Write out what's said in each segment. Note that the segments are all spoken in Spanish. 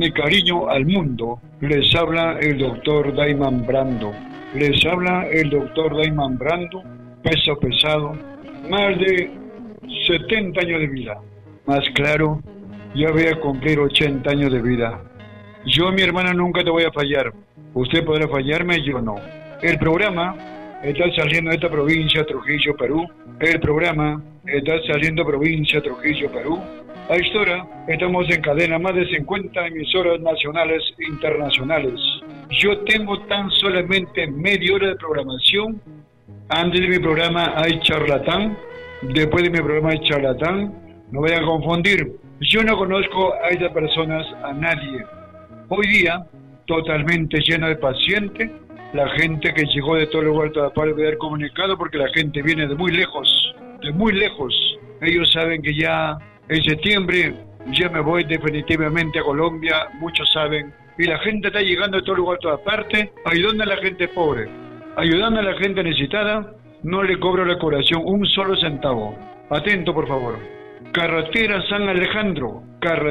mi cariño al mundo. Les habla el doctor Dayman Brando. Les habla el doctor Dayman Brando, peso pesado, más de 70 años de vida. Más claro, ya voy a cumplir 80 años de vida. Yo, mi hermana, nunca te voy a fallar. Usted podrá fallarme, yo no. El programa está saliendo de esta provincia, Trujillo, Perú. El programa está saliendo provincia, Trujillo, Perú. A esta hora estamos en cadena, más de 50 emisoras nacionales e internacionales. Yo tengo tan solamente media hora de programación. Antes de mi programa hay charlatán. Después de mi programa hay charlatán. No vayan a confundir. Yo no conozco a esas personas, a nadie. Hoy día, totalmente lleno de pacientes. La gente que llegó de todo lugar para poder comunicado, porque la gente viene de muy lejos, de muy lejos. Ellos saben que ya en septiembre ya me voy definitivamente a Colombia, muchos saben. Y la gente está llegando de todo lugar, a toda parte, ayudando a la gente pobre, ayudando a la gente necesitada. No le cobro la curación un solo centavo. Atento, por favor. Carretera San Alejandro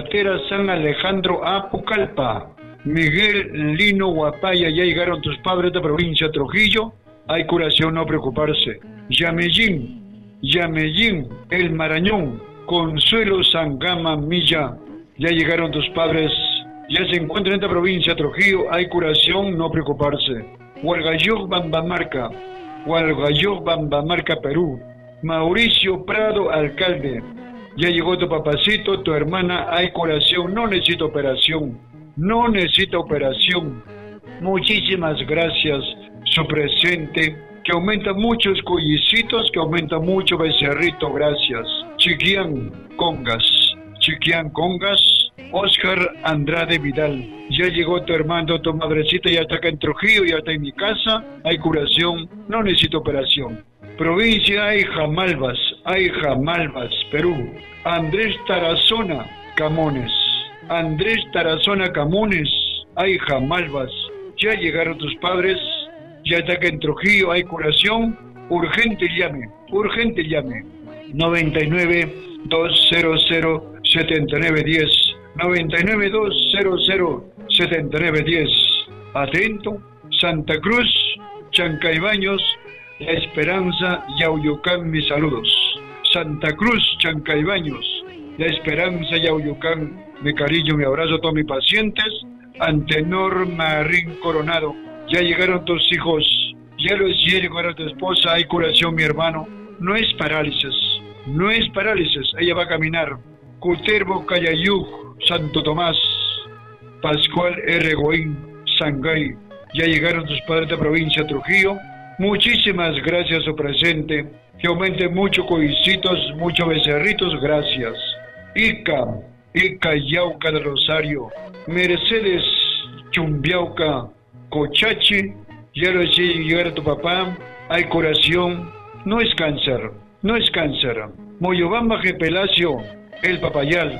a Pucallpa. Miguel Lino Guapaya, ya llegaron tus padres de provincia Trujillo. Hay curación, no preocuparse. Yamellín, El Marañón, Consuelo Sangama Milla, ya llegaron tus padres. Ya se encuentran en esta provincia Trujillo. Hay curación, no preocuparse. Hualgayoc, Bambamarca, Perú. Mauricio Prado, alcalde. Ya llegó tu papacito, tu hermana. Hay curación, no necesita operación. No necesita operación. Muchísimas gracias. Su presente, que aumenta muchos cuyicitos, que aumenta mucho becerrito. Gracias. Chiquián Congas. Oscar Andrade Vidal. Ya llegó tu hermano, tu madrecita, ya está acá en Trujillo, ya está en mi casa. Hay curación, no necesita operación. Provincia hay Jamalbas, Perú. Andrés Tarazona, Camones. Hay Jamalbas. Ya llegaron tus padres, ya está acá en Trujillo, hay curación. Urgente llame. 99-200-7910. 99-200-7910. Atento. Santa Cruz, Chancaybaños, La Esperanza, Yauyucán, mis saludos. Santa Cruz, Chancaybaños, La Esperanza, Yauyucán, mi cariño, mi abrazo a todos mis pacientes. Antenor Marín Coronado, ya llegaron tus hijos, ya llegaron tu esposa, hay curación, mi hermano. No es parálisis, ella va a caminar. Cuterbo, Cayayuc, Santo Tomás, Pascual R. Goín, Sangay, ya llegaron tus padres de provincia Trujillo. Muchísimas gracias a su presente, que aumente mucho coicitos, muchos becerritos, gracias. Ica Yauca de Rosario, Mercedes Chumbiauca, Cochachi, ya lo decía llegar a tu papá, hay curación, no es cáncer. Moyobamba Gepelacio, el Papayal.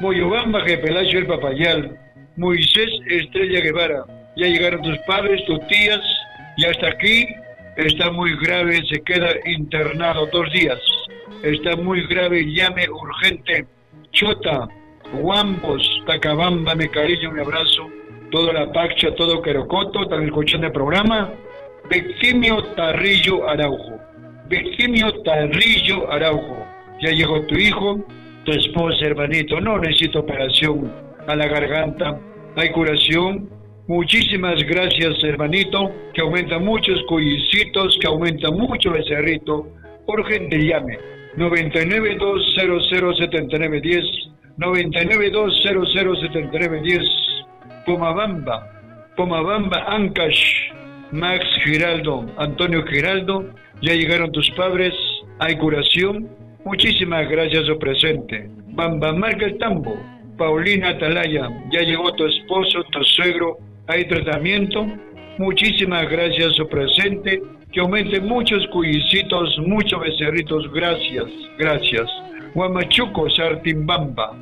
Moisés Estrella Guevara, ya llegaron tus padres, tus tías, y hasta aquí está muy grave, se queda internado 2 días. Está muy grave, llame urgente. Chota, Huambos, Tacabamba, mi cariño, mi abrazo. Todo La Pacha, todo Querocoto, también el colchón de programa. Victimio Tarrillo Araujo. Ya llegó tu hijo, tu esposa, hermanito. No necesito operación a la garganta. Hay curación. Muchísimas gracias, hermanito, que aumenta muchos cuyicitos, que aumenta mucho becerrito. Urgente llame. 99-200-7910. 99-200-7910. Pomabamba, Ancash, Max Giraldo, Antonio Giraldo, ya llegaron tus padres, hay curación. Muchísimas gracias a su presente. Bambamarca el Tambo, Paulina Atalaya, ya llegó tu esposo, tu suegro, hay tratamiento. Muchísimas gracias a su presente, que aumente muchos cuyicitos, muchos becerritos, gracias. Huamachuco, Sartimbamba,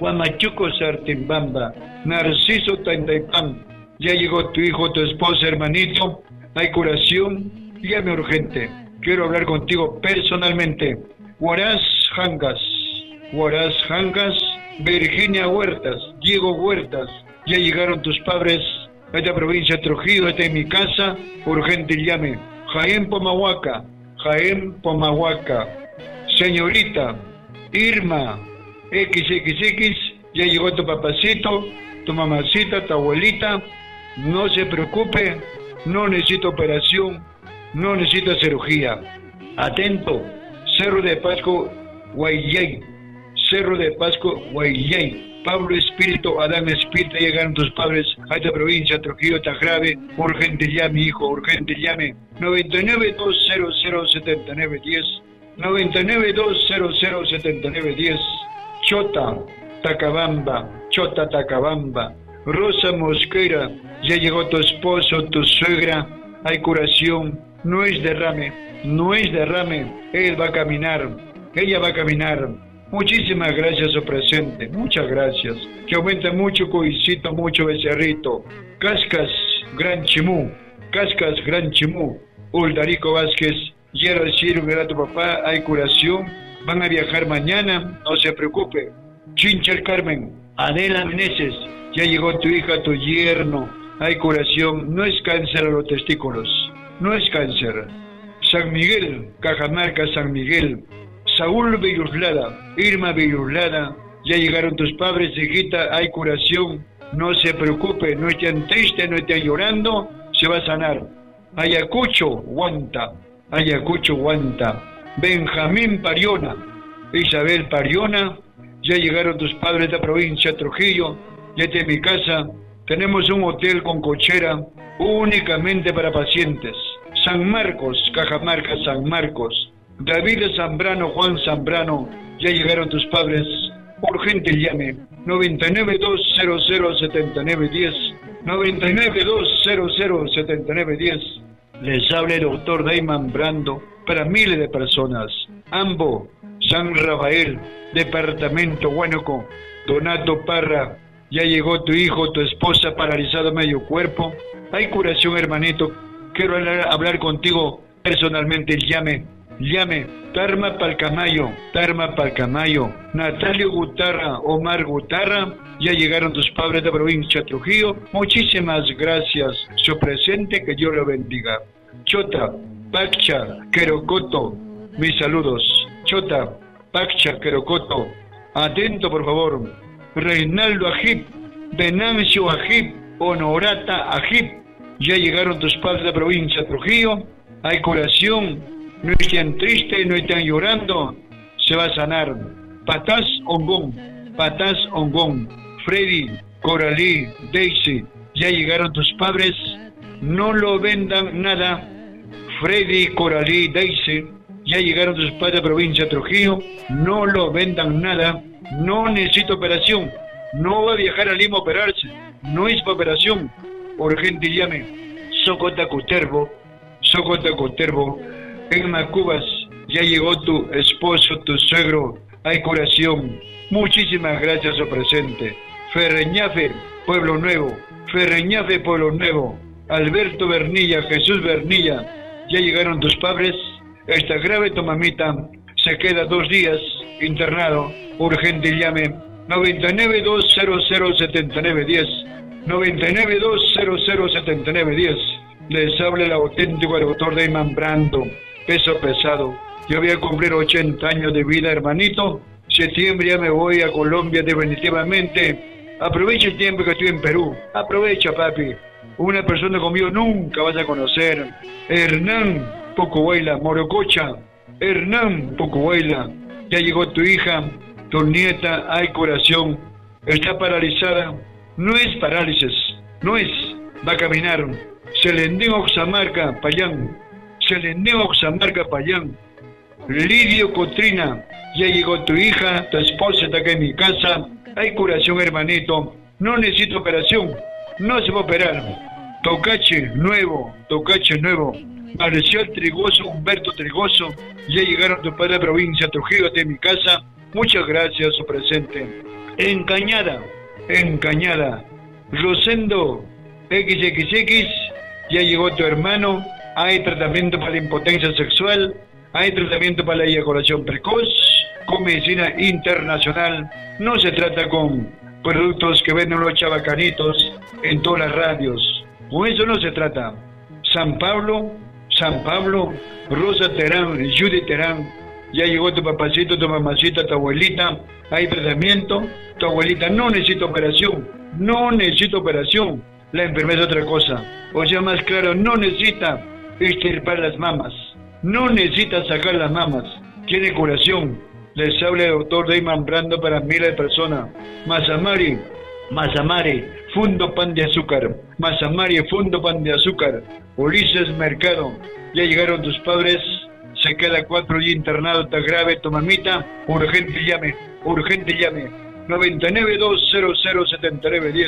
Narciso Tandaipán, ya llegó tu hijo, tu esposa, hermanito, hay curación, llame urgente, quiero hablar contigo personalmente. Huaraz Jangas, Virginia Huertas, Diego Huertas, Ya llegaron tus padres a esta provincia de Trujillo, esta es mi casa, urgente llame. Jaén Pomahuaca, Jaén Pomahuaca. Señorita Irma XXX, ya llegó tu papacito, tu mamacita, tu abuelita. No se preocupe, no necesita operación, no necesita cirugía. Atento, Cerro de Pasco, Guayay, Cerro de Pasco, Guayay. Pablo Espíritu, Adán Espíritu, llegaron tus padres a esta provincia, Trujillo está grave, urgente llame, hijo, urgente llame. 99-200-7910, 99-200-7910, Chota, Tacabamba, Chota, Tacabamba. Rosa Mosquera, ya llegó tu esposo, tu suegra, hay curación, no es derrame, no es derrame, él va a caminar, ella va a caminar. Muchísimas gracias, su presente, muchas gracias. Que aumente mucho coicito, mucho becerrito. Cascas, Gran Chimú, Cascas, Gran Chimú. Uldarico Vázquez, quiero decir, a tu papá, hay curación, van a viajar mañana, no se preocupe. Chinchel Carmen, Adela Meneses, ya llegó tu hija, tu yerno, hay curación, no es cáncer a los testículos, no es cáncer. San Miguel, Cajamarca, San Miguel. Saúl Villuslada, Irma Villuslada, ya llegaron tus padres, hijita, hay curación, no se preocupe, no estén tristes, no estén llorando, se va a sanar. Ayacucho, Guanta, Ayacucho, Guanta. Benjamín Pariona, Isabel Pariona, ya llegaron tus padres de esta provincia, Trujillo, ya está en mi casa, tenemos un hotel con cochera únicamente para pacientes. San Marcos, Cajamarca, San Marcos. David Zambrano, Juan Zambrano, ya llegaron tus padres, urgente llame, 99-200-7910, 99-200-7910. Les habla el doctor Dayman Brando para miles de personas. Ambo, San Rafael, departamento Huánuco. Donato Parra, ya llegó tu hijo, tu esposa paralizado medio cuerpo. Hay curación, hermanito, quiero hablar contigo personalmente, llame. Llame, Tarma Palcamayo, Natalio Gutarra, Omar Gutarra, ya llegaron tus padres de provincia Trujillo, muchísimas gracias, su presente, que Dios lo bendiga. Chota, Pacha, Querocoto, mis saludos. Chota, Pacha, Querocoto, atento por favor. Reinaldo Ajip, Venancio Ajip, Honorata Ajip, ya llegaron tus padres de provincia Trujillo, hay curación. No estén tristes, no estén llorando, se va a sanar. Patás Ongón, Freddy, Coralí, Daisy, ya llegaron tus padres, no lo vendan nada. Freddy, Coralí, Daisy, ya llegaron tus padres de provincia de Trujillo, no lo vendan nada, no necesita operación, no va a viajar a Lima a operarse, no es para operación, urgente llame. Socota Cuterbo, en Macubas, ya llegó tu esposo, tu suegro, hay curación. Muchísimas gracias, su presente. Ferreñafe, Pueblo Nuevo, Alberto Bernilla, Jesús Bernilla, ya llegaron tus padres. Está grave tu mamita, se queda 2 días internado, urgente llame. 99-200-7910, 99-200-7910. Les habla el auténtico doctor Dayman Brando. Peso pesado. Yo voy a cumplir 80 años de vida, hermanito. Septiembre ya me voy a Colombia definitivamente. Aprovecha el tiempo que estoy en Perú. Aprovecha, papi. Una persona conmigo nunca vas a conocer. Hernán Pucuhuayla, Morococha. Hernán Pucuhuayla. Ya llegó tu hija, tu nieta, hay curación. Está paralizada. No es parálisis. No es. Va a caminar. Selendín Oxamarca, Payán. Lidio Cotrina, ya llegó tu hija, tu esposa está acá en mi casa, hay curación, hermanito, no necesito operación, no se va a operar. Tocache nuevo, Marcial Trigoso, Humberto Trigoso, ya llegaron tus padres de provincia, Trujillo, de mi casa, muchas gracias, su presente. Encañada, Rosendo XXX, ya llegó tu hermano. Hay tratamiento para la impotencia sexual, hay tratamiento para la eyaculación precoz, con medicina internacional. No se trata con productos que venden los chabacanitos en todas las radios. Con eso no se trata. San Pablo, Rosa Terán, Judy Terán, ya llegó tu papacito, tu mamacita, tu abuelita, hay tratamiento, tu abuelita no necesita operación, la enfermedad es otra cosa, o sea, más claro, no necesita extirpar las mamas, no necesita sacar las mamas, tiene curación. Les habla el doctor Dayman Brando para miles de personas. Mazamari, Fundo Pan de Azúcar. Mazamari, Fundo Pan de Azúcar. Ulises Mercado, ya llegaron tus padres, se queda 4 días internado, está grave tu mamita, urgente llame. 99-200-7910.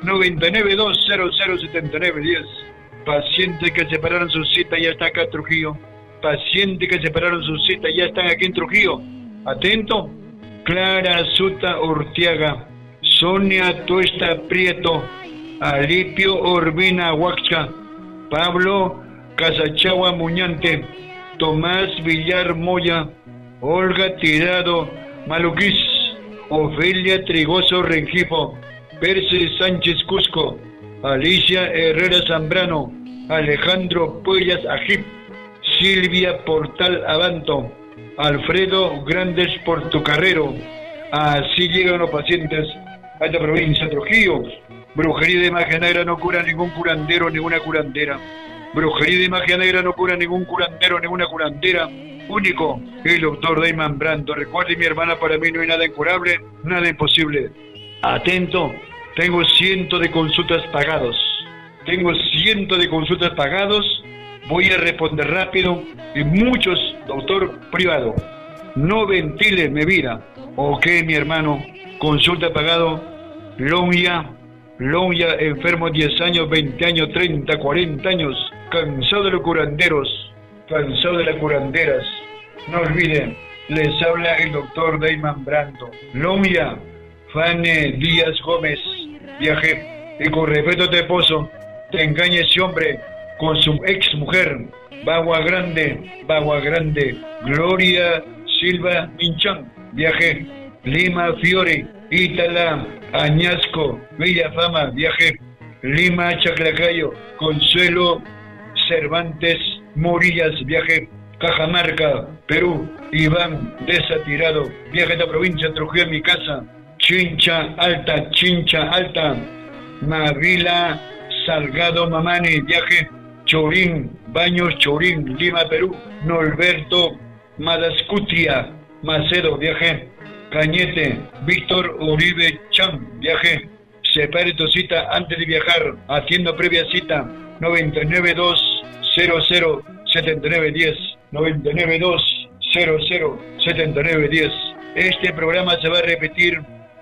99-200-7910. Pacientes que separaron su cita ya está acá en Trujillo. Pacientes que separaron su cita ya están aquí en Trujillo. Atento. Clara Suta Urtiaga, Sonia Tuesta Prieto, Alipio Urbina Huaxca, Pablo Casachagua Muñante, Tomás Villar Moya, Olga Tirado Maluquís, Ofelia Trigoso Rengifo, Percy Sánchez Cusco, Alicia Herrera Zambrano, Alejandro Puellas Ajip, Silvia Portal Abanto, Alfredo Grandes Portocarrero. Así llegan los pacientes a esta provincia de Trujillo. Brujería de magia negra no cura ningún curandero, ninguna curandera. Brujería de magia negra no cura ningún curandero, ninguna curandera. Único, el doctor Dayman Brando. Recuerde, mi hermana, para mí no hay nada incurable, nada imposible. Atento, tengo cientos de consultas pagados. Voy a responder rápido y muchos, doctor privado. No ventile mi vida. Ok, mi hermano, consulta pagado. Lonja, enfermo 10 años, 20 años, 30, 40 años. Cansado de los curanderos, cansado de las curanderas. No olviden, les habla el doctor Dayman Brando. Lonja, Fane Díaz Gómez, viaje. Y con respeto a tu esposo, te engaña ese hombre con su ex mujer, Bagua Grande, Gloria Silva Minchán, viaje. Lima Fiore, Ítala, Añasco, Villa Fama, viaje. Lima Chaclacayo, Consuelo Cervantes Morillas, viaje. Cajamarca, Perú, Iván Desatirado, viaje a esta provincia, Trujillo en mi casa. Chincha Alta, Mavila Salgado Mamani, viaje. Chorín, Baños Chorín, Lima, Perú. Norberto Madascutia, Macedo, viaje. Cañete, Víctor Uribe Cham, viaje. Separe tu cita antes de viajar, haciendo previa cita. 99-200-7910. 99-200-7910. Este programa se va a repetir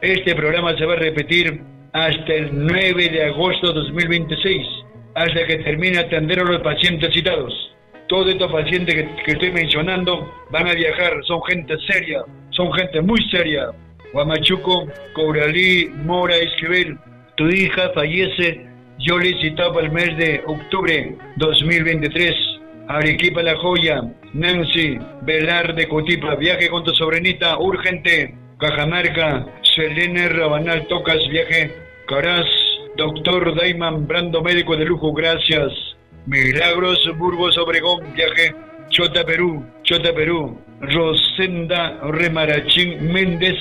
hasta el 9 de agosto de 2026. Hasta que termine atender a los pacientes citados. Todos estos pacientes que estoy mencionando van a viajar, son gente seria, son gente muy seria. Huamachuco, Cobralí, Mora, Esquivel, tu hija fallece, yo le citaba el mes de octubre 2023. Arequipa La Joya, Nancy, Velarde Cotipa, viaje con tu sobrinita, urgente. Cajamarca, Selene Rabanal Tocas, viaje. Caraz, doctor Dayman Brando, médico de lujo, gracias. Milagros, Burgos, Obregón, viaje. Chota, Perú. Rosenda Remarachín Méndez,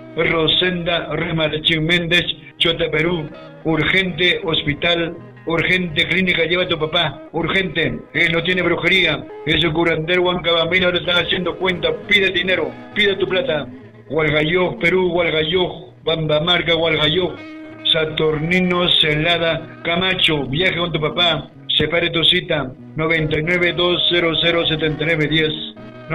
Chota, Perú. Urgente, hospital, urgente, clínica, lleva a tu papá, urgente. Él no tiene brujería, es un curandero, Huancabambina, ahora están haciendo cuenta, pide dinero, pide tu plata. Hualgayoc, Perú, Hualgayoc, Bambamarca, Hualgayoc. Saturnino Celada Camacho, viaje con tu papá, separe tu cita. 99-200-7910.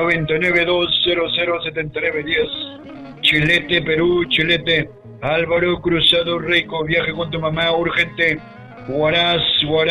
99-200-7910. Chilete, Perú, Chilete. Álvaro Cruzado Rico, viaje con tu mamá, urgente. Huaraz.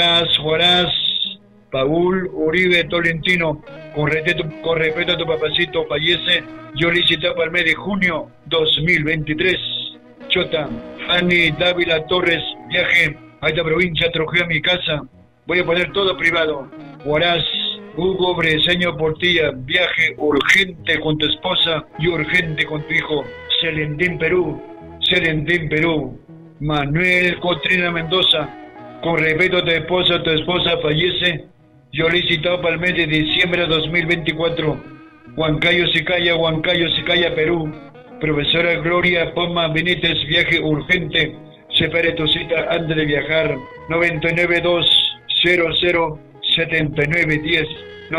Paul Uribe Tolentino, con respeto a tu papacito, fallece, yo licité para el mes de junio 2023. Chota, Fanny Dávila Torres, viaje a esta provincia, Trujillo a mi casa, voy a poner todo privado. Huaraz, Hugo Breseño Portilla, viaje urgente con tu esposa y urgente con tu hijo. Celendín, Perú, Serentín, Perú. Manuel Cotrina Mendoza, con respeto a tu esposa fallece. Yo le he citado para el mes de diciembre de 2024. Huancayo Sicaya, Perú. Profesora Gloria Poma Benítez, viaje urgente. Separe tu cita antes de viajar. 992007910.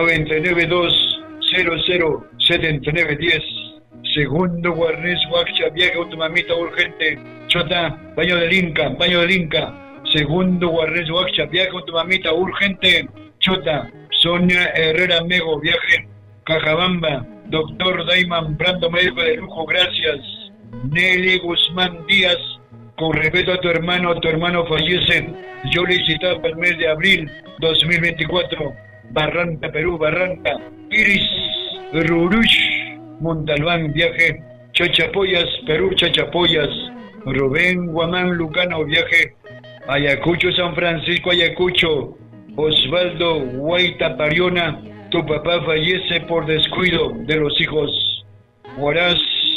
992007910. Segundo Guarnés Huacha, viaje a tu mamita urgente. Chota, baño del Inca. Segundo Guarnés Huacha, viaje a tu mamita urgente. Chota, Sonia Herrera Mego, viaje Cajabamba. Doctor Dayman Brando, médico de lujo, gracias. Nelly Guzmán Díaz, con respeto a tu hermano fallece. Yo le citaba para el mes de abril 2024. Barranca, Perú, Barranca. Iris Rurush, Montalbán, viaje Chachapoyas, Perú, Chachapoyas. Rubén Guamán Lucano, viaje Ayacucho, San Francisco, Ayacucho. Osvaldo Guaita Pariona, tu papá fallece por descuido de los hijos. Huaraz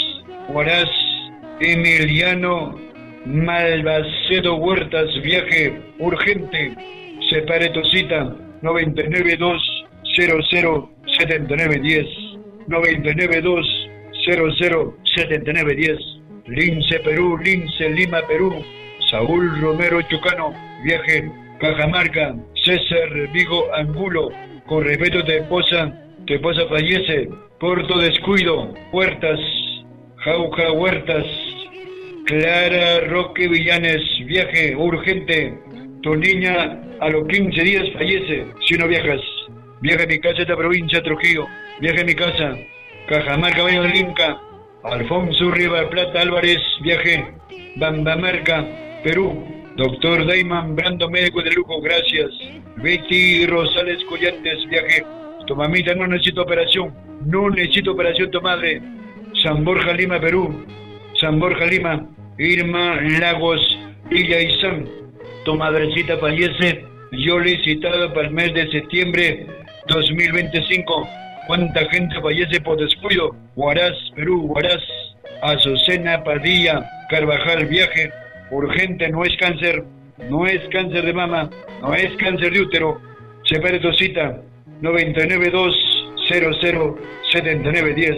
Emiliano Malvacedo Huertas, viaje urgente. Separe tu cita. 992007910. 992007910. Lince, Perú, Lince, Lima, Perú. Saúl Romero Chucano, viaje Cajamarca. César Vigo Angulo, con respeto a tu esposa fallece por tu descuido. Huertas, Jauja Huertas. Clara Roque Villanes, viaje urgente. Tu niña a los 15 días fallece si no viajas. Viaja a mi casa, esta provincia, Trujillo. Viaja a mi casa, Cajamarca, Baño del Inca. Alfonso Riva Plata Álvarez, viaje Bambamarca, Perú. Doctor Dayman Brando, médico de lujo, gracias. Betty Rosales Collantes, viaje. Tu mamita no necesita operación. No necesita operación tu madre. San Borja, Lima, Perú. San Borja, Lima. Irma Lagos, Villa Izán. Tu madrecita fallece. Yo le he citado para el mes de septiembre 2025. ¿Cuánta gente fallece por descuido? Huaraz, Perú, Huaraz. Azucena Padilla Carvajal, viaje urgente, no es cáncer de mama, no es cáncer de útero. Separe tu cita. 992007910.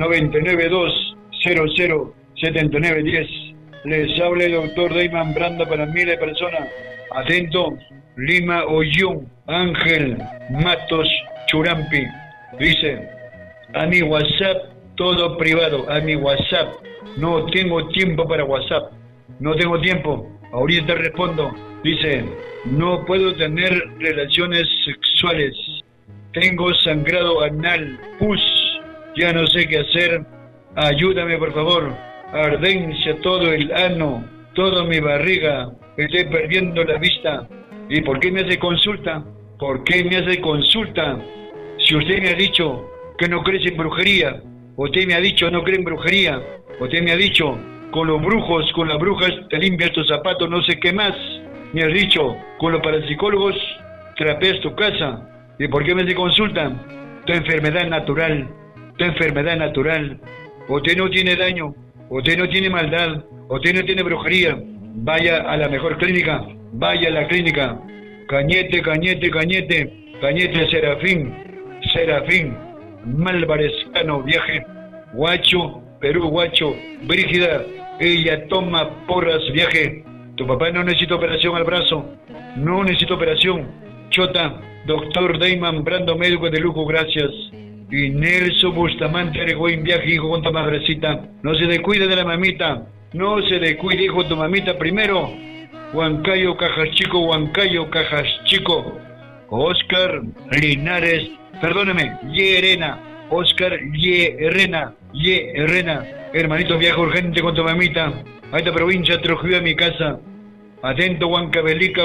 992007910. Les habla el doctor Dayman Brando para miles de personas. Atento, Lima Ollón, Ángel Matos Churampi. Dice, a mi WhatsApp todo privado, a mi WhatsApp. No tengo tiempo para WhatsApp. No tengo tiempo. Ahorita respondo. Dice, no puedo tener relaciones sexuales. Tengo sangrado anal, pus. Ya no sé qué hacer. Ayúdame, por favor. Ardencia todo el ano, toda mi barriga. Estoy perdiendo la vista. ¿Y por qué me hace consulta? ¿Por qué me hace consulta? Si usted me ha dicho que no cree en brujería, usted me ha dicho no cree en brujería, usted me ha dicho con los brujos, con las brujas te limpias tus zapatos, no sé qué más. Me has dicho con los parapsicólogos trapeas tu casa. ¿Y por qué me hace consulta? Tu enfermedad natural, tu enfermedad natural. Usted no tiene daño, usted no tiene maldad, usted no tiene brujería. Vaya a la mejor clínica, vaya a la clínica. Cañete, Cañete, Cañete, Cañete Serafín, Malvarezcano, viaje. Huacho, Perú, Huacho, Brígida, ella toma porras, viaje. Tu papá no necesita operación al brazo, no necesita operación. Chota, doctor Dayman Brando, médico de lujo, gracias. Y Nelson Bustamante Aregoín, viaje, hijo, con tu madrecita. No se descuide de la mamita, no se descuide, hijo, tu mamita primero. Huancayo, Cajas Chico. Oscar Linares, perdóneme, Yerena. Oscar Yerena. Hermanito, viaje urgente con tu mamita a esta provincia, Trujillo, a mi casa. Atento, Huancavelica.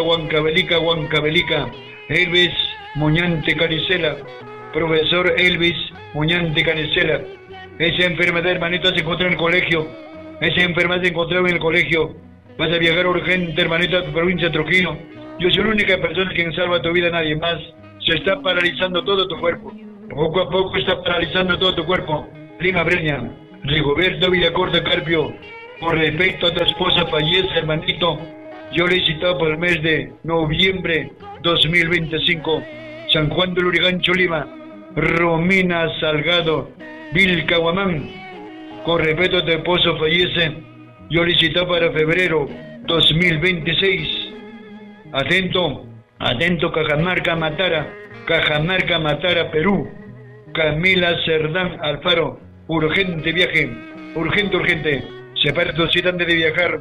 Elvis Muñante Canicela. Profesor Elvis Muñante Canicela. Esa enfermedad, hermanito, se encontró en el colegio. Esa enfermedad se encontraba en el colegio. Vas a viajar urgente, hermanito, a tu provincia, Trujillo. Yo soy la única persona que salva tu vida, nadie más. Se está paralizando todo tu cuerpo. Poco a poco está paralizando todo tu cuerpo. Lima Breña, Rigoberto Villacorta Carpio, Con respecto a tu esposa fallece, hermanito, yo le he citado por el mes de noviembre 2025. San Juan del Urigancho, Lima. Romina Salgado, Vilcahuamán. Con respecto a tu esposo fallece, yo le he citado para febrero 2026. Atento, atento, Cajamarca, Matara, Perú. Camila Cerdán Alfaro, urgente viaje, urgente. Separe su cita antes de viajar,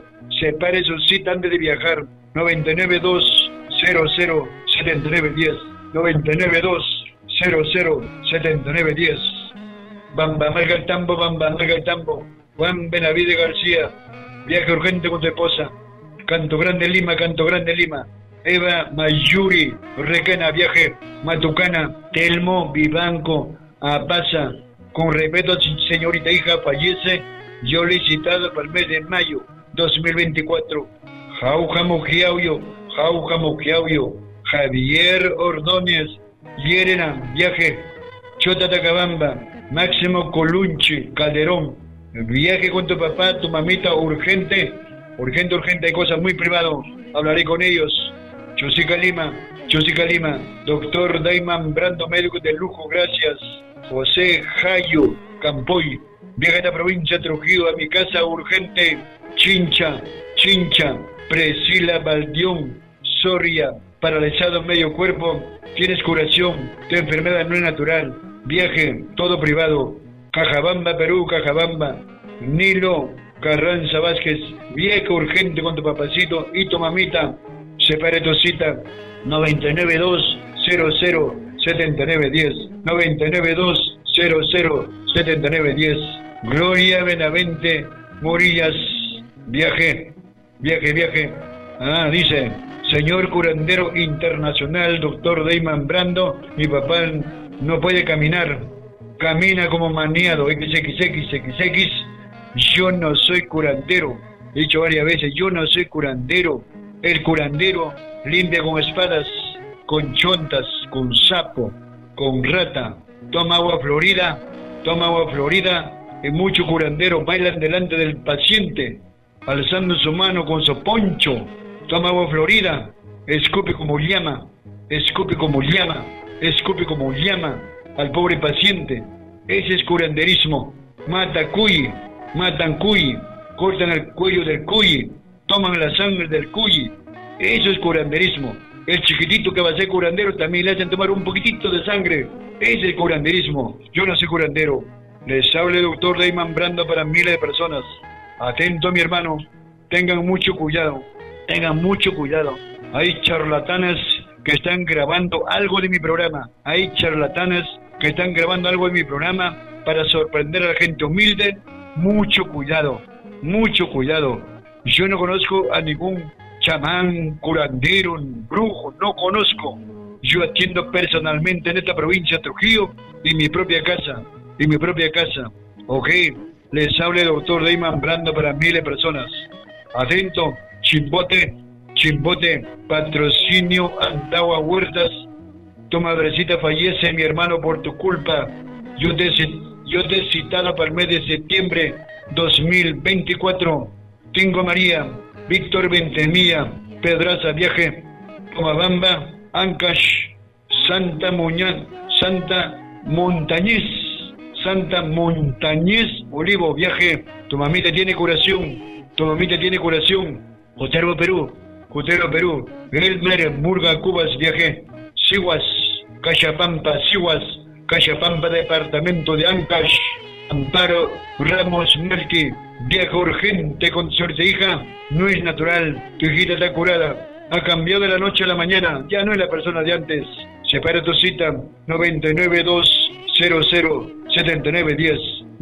992007910, 992007910. Bamba Marga el Tambo, Juan Benavides García, viaje urgente con tu esposa. Canto Grande Lima. Eva Mayuri Requena, viaje. Matucana, Telmo Vivanco, Apaza. Con respeto, señorita hija, fallece. Yo le he citado para el mes de mayo 2024. Jauja Mojiauyo, Javier Ordóñez, Llerena, viaje. Chota Tacabamba, Máximo Colunchi, Calderón, viaje con tu papá, tu mamita, urgente, hay cosas muy privadas, hablaré con ellos. Chosica Lima, doctor Dayman Brando, médico de lujo, gracias. José Jayo Campoy, viaje a esta provincia Trujillo, a mi casa, urgente. Chincha, Priscila Baldión, Soria, paralizado medio cuerpo, tienes curación, tu enfermedad no es natural, viaje, todo privado. Cajabamba, Perú, Nilo Carranza Vázquez, viaje urgente con tu papacito y tu mamita. Separe tu cita, 992007910, 992007910. Gloria Benavente Morillas, viaje. Dice, señor curandero internacional, doctor Dayman Brando, mi papá no puede caminar, camina como maniado, XXX. Yo no soy curandero, he dicho varias veces, yo no soy curandero. El curandero limpia con espadas, con chontas, con sapo, con rata, toma agua florida, y muchos curanderos bailan delante del paciente, alzando su mano con su poncho, toma agua florida, escupe como llama al pobre paciente. Ese es curanderismo. Matan cuy, cortan el cuello del cuy, toman la sangre del cuy. Eso es curanderismo. El chiquitito que va a ser curandero también le hacen tomar un poquitito de sangre. Ese es el curanderismo. Yo no soy curandero. Les habla el doctor Dayman Brando para miles de personas. Atento, mi hermano. Tengan mucho cuidado. Hay charlatanes que están grabando algo de mi programa. Para sorprender a la gente humilde. Mucho cuidado. Yo no conozco a ningún chamán, curandero, brujo, no conozco. Yo atiendo personalmente en esta provincia de Trujillo y en mi propia casa. Ok, les habla el doctor Dayman Brando para miles de personas. Atento, Chimbote, patrocinio Antagua Huertas. Tu madrecita fallece, mi hermano, por tu culpa. Yo te he citado para el mes de septiembre 2024. Tingo María, Víctor Ventemilla, Pedraza, viaje. Pomabamba, Ancash, Santa Montañez, Olivo, viaje. Tu mamita tiene curación. Jotero, Perú. Elmer, Murga, Cubas, viaje. Siguas, Cachapampa, departamento de Ancash. Amparo Ramos Melqui, viaje urgente con suerte, hija. No es natural, tu hijita está curada. Ha cambiado de la noche a la mañana, ya no es la persona de antes. Separa tu cita, 992007910,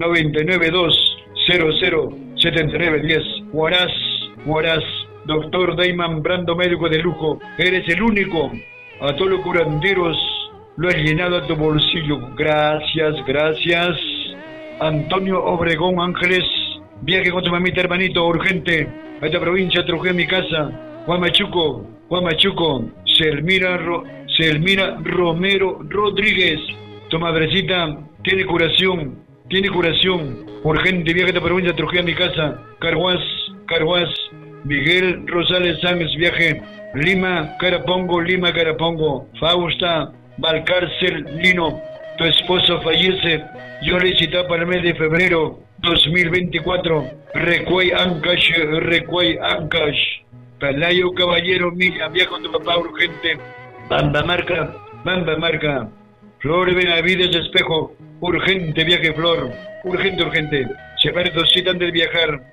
992007910. Huaraz, doctor Dayman Brando, médico de lujo. Eres el único. A todos los curanderos lo has llenado a tu bolsillo. Gracias. Antonio Obregón Ángeles, viaje con tu mamita, hermanito, urgente. A esta provincia, Trujillo, mi casa. Huamachuco, Selmira Romero Rodríguez, tu madrecita tiene curación. tiene curación. Urgente, viaje de provincia de Trujillo a mi casa. Carhuaz, Miguel Rosales Sánchez, viaje. Lima, Carapongo. Fausta, Valcárcel, Lino. Tu esposo fallece. Yo le cité para el mes de febrero 2024. Recuay Ancash. Palayo Caballero Milla, viaja con tu papá urgente. Bamba Marca. Flor Benavides Espejo, urgente viaje Flor, urgente. Se pierde cita antes de viajar,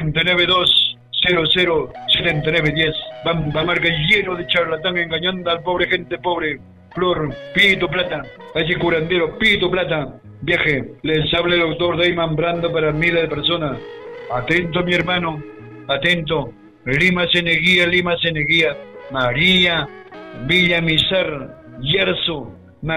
992007910. Bamba Marca lleno de charlatán engañando al pobre gente pobre. Flor, pito plata, allí curandero, pito plata. Viaje, les habla el doctor Dayman Brando para miles de personas. Atento mi hermano, atento. Lima Ceneguía, María Villamizar, Yarzo,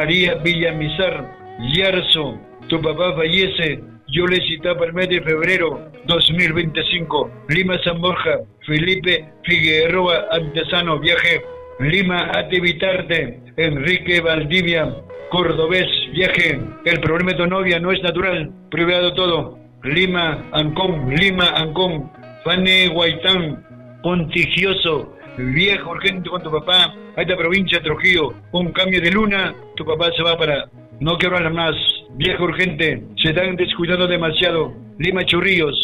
tu papá fallece, yo le citaba para el mes de febrero 2025, Lima San Borja, Felipe Figueroa Antesano, viaje, Lima Atevitarte, Enrique Valdivia, Cordobés, viaje, el problema de tu novia no es natural, privado todo, Lima Ancón, Fanny Guaitán, Contigioso, viejo urgente con tu papá, a esta provincia de Trujillo, un cambio de luna, tu papá se va para, no quiero hablar más, viejo urgente, se están descuidando demasiado, Lima Chorrillos,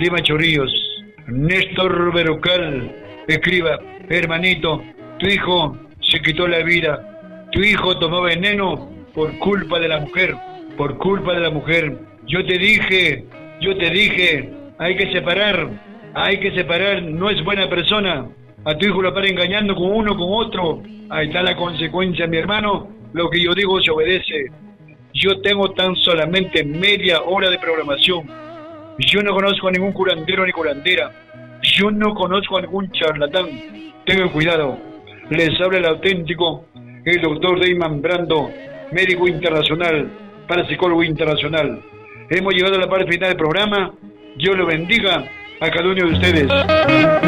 Néstor Berucal, escriba, hermanito, tu hijo se quitó la vida, tu hijo tomó veneno por culpa de la mujer, yo te dije, hay que separar, no es buena persona. A tu hijo lo para engañando con uno, con otro. Ahí está la consecuencia, mi hermano. Lo que yo digo se obedece. Yo tengo tan solamente media hora de programación. Yo no conozco a ningún curandero ni curandera. Yo no conozco a ningún charlatán. Tengan cuidado. Les habla el auténtico, el doctor Dayman Brando, médico internacional, parapsicólogo internacional. Hemos llegado a la parte final del programa. Dios lo bendiga a cada uno de ustedes.